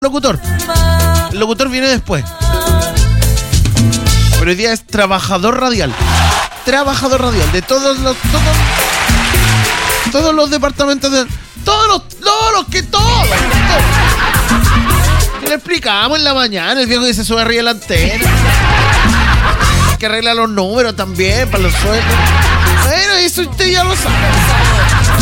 locutor. El locutor viene después. Pero hoy día es trabajador radial. Trabajador radial de todos los departamentos de todos. Le explicamos en la mañana, el viejo que se sube arriba de la antena. Que arregla los números también para los sueldos. Bueno, eso usted ya lo sabe.